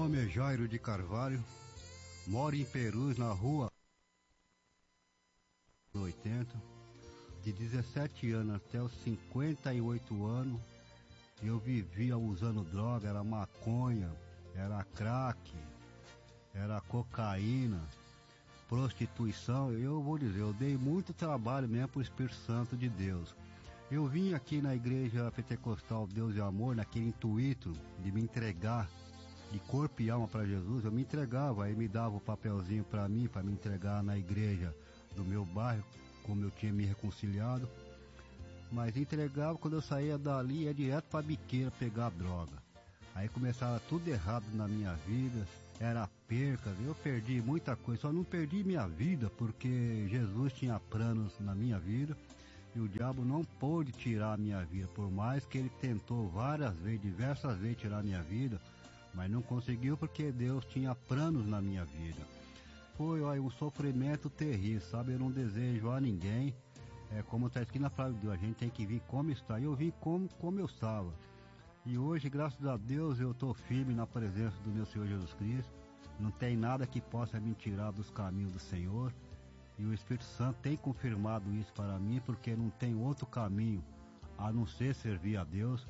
nome é Jairo de Carvalho, moro em Perus, na rua 80. De 17 anos até os 58 anos, eu vivia usando droga, era maconha, era crack, era cocaína, prostituição. Eu vou dizer, eu dei muito trabalho mesmo pro Espírito Santo de Deus. Eu vim aqui na igreja pentecostal Deus e Amor, naquele intuito de me entregar de corpo e alma para Jesus. Eu me entregava, aí me dava o papelzinho para mim, para me entregar na igreja do meu bairro, como eu tinha me reconciliado. Mas entregava, quando eu saía dali, ia direto para biqueira pegar droga. Aí começava tudo errado na minha vida, era perca, eu perdi muita coisa, só não perdi minha vida porque Jesus tinha planos na minha vida. E o diabo não pôde tirar a minha vida, por mais que ele tentou várias vezes, diversas vezes tirar a minha vida, mas não conseguiu porque Deus tinha planos na minha vida. Foi, olha, um sofrimento terrível, sabe? Eu não desejo a ninguém, como está escrito na palavra de Deus, a gente tem que vir como está. E eu vim como eu estava. E hoje, graças a Deus, eu estou firme na presença do meu Senhor Jesus Cristo. Não tem nada que possa me tirar dos caminhos do Senhor. E o Espírito Santo tem confirmado isso para mim, porque não tem outro caminho a não ser servir a Deus.